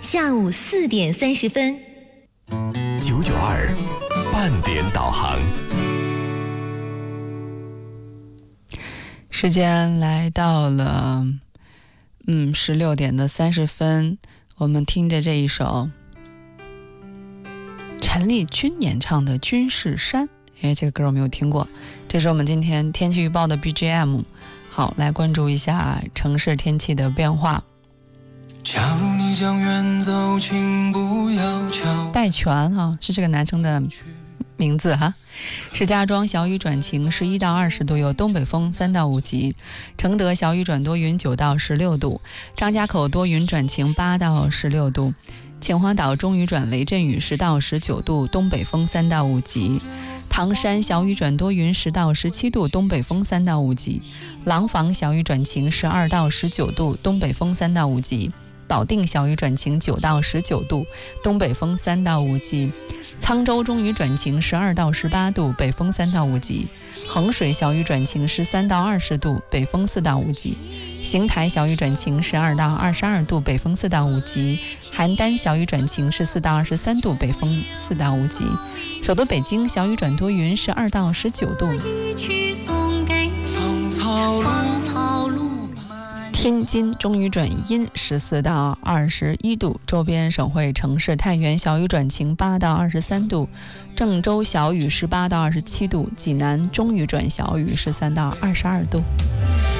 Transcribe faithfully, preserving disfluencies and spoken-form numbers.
下午四点三十分。 九九二半点导航。 时间来到了，嗯，十六点的三十分，我们听着这一首陈丽君演唱的《军事山》。哎，这个歌我没有听过，这是我们今天天气预报的 B G M。 好，来关注一下城市天气的变化。 假如你将远走，请不要敲。 戴荃哈、啊、是这个男生的名字哈。石家庄小雨转晴，十一到二十度，有东北风三到五级。承德小雨转多云，九到十六度。张家口多云转晴，八到十六度。秦皇岛中雨转雷阵雨，十到十九度，东北风三到五级。唐山小雨转多云，十到十七度，东北风三到五级。廊坊小雨转晴，十二到十九度，东北风三到五级。保定小雨转晴，九到十九度，东北风三到五级。沧州中雨转晴，十二到十八度，北风三到五级。衡水小雨转晴，十三到二十度，北风四到五级。邢台小雨转晴，十二到二十二度，北风四到五级。邯郸小雨转晴，十四到二十三度，北风四到五级。首都北京小雨转多云，十二到十九度。天津中雨转阴，十四到二十一度。周边省会城市太原小雨转晴，八到二十三度。郑州小雨，十八到二十七度。济南中雨转小雨，十三到二十二度。